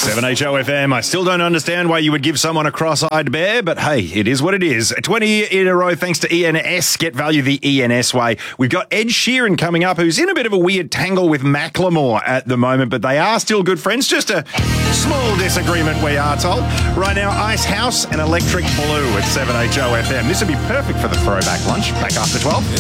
7HOFM. I still don't understand why you would give someone a cross-eyed bear, but hey, it is what it is. 20 in a row thanks to ENS. Get value the ENS way. We've got Ed Sheeran coming up, who's in a bit of a weird tangle with Macklemore at the moment, but they are still good friends. Just a small disagreement, we are told. Right now, Ice House and Electric Blue at 7HOFM. This would be perfect for the throwback lunch back after 12.